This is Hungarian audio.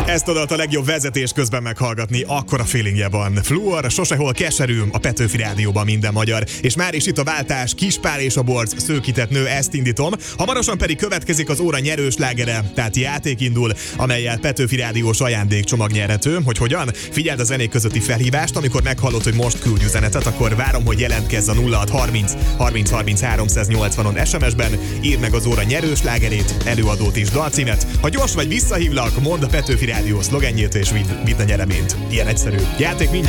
Ezt tudod a legjobb vezetés közben meghallgatni, akkora feelingje van. Fluor, sosehol keserű, a Petőfi Rádióban minden magyar. És már is itt a váltás, Kispál és a Borz, szőkített nő, ezt indítom. Hamarosan pedig következik az óra nyerős slágere, tehát játék indul, amellyel Petőfi Rádiós ajándékcsomag nyerhető. Hogy hogyan? Figyeld a zenék közötti felhívást, amikor meghallod, hogy most küldj üzenetet, akkor várom, hogy jelentkezz a 0630 30 30 380-on SMS-ben, írd meg az óra nyerős slágerét, előadót és dalcímet. Ha gyors vagy, visszahívlak, mondd a Petőfi Rádió szlogenjét és vidd a nyereményt. Ilyen egyszerű. Játék mindjárt.